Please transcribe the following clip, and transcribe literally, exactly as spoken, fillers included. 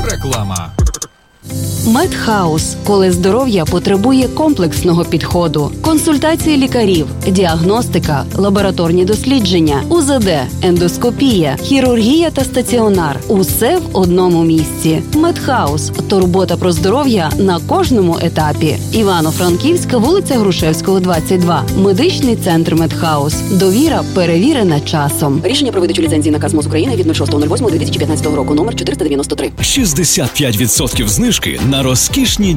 Реклама. Медхаус, коли здоров'я потребує комплексного підходу. Консультації лікарів, діагностика, лабораторні дослідження, УЗД, ендоскопія, хірургія та стаціонар. Усе в одному місці. Медхаус – турбота про здоров'я на кожному етапі. Івано-Франківська, вулиця Грушевського, двадцять два. Медичний центр Медхаус. Довіра перевірена часом. Рішення про видачу ліцензії наказ МОЗ України від шостого восьмого дві тисячі п'ятнадцятого року, номер чотириста дев'яносто три. шістдесят п'ять відсотків знижки на розкішні